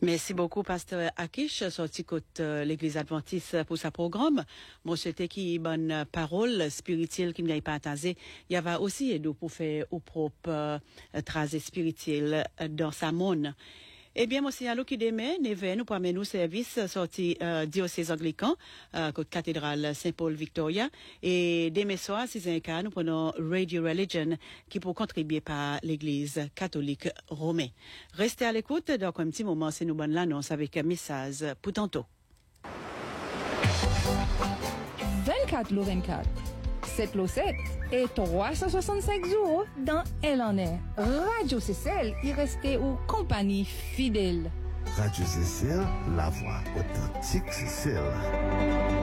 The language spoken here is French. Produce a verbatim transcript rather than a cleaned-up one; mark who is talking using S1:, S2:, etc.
S1: Merci beaucoup, Pasteur Akish, sorti côté euh, l'Église adventiste pour sa programme. Moi, c'était qui bonne parole spirituelle qui m'y a partagé. Il y avait aussi aidé pour faire au propre euh, trace spirituelle dans sa monde. Eh bien, moi, c'est à l'eau qui demain, Neve, nous pour amener nos services sortis euh, diocèse anglican, euh, côte cathédrale Saint-Paul-Victoria. Et demain soir, six heures quinze, nous prenons Radio Religion, qui pour contribuer par l'Église catholique romaine. Restez à l'écoute, donc un petit moment, c'est nous bonne l'annonce avec un message pour tantôt.
S2: vingt-quatre lots vingt-quatre. sept lots sept et trois cent soixante-cinq jours dans Elle en est. Radio C C L y restait aux compagnie fidèle.
S3: Radio C C L, la voix authentique C C L.